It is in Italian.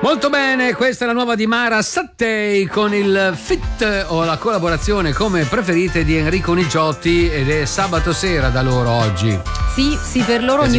Molto bene, questa è la nuova di Mara Sattei con il feat o la collaborazione, come preferite, di Enrico Nigiotti, ed è sabato sera da loro oggi. Sì, per loro ogni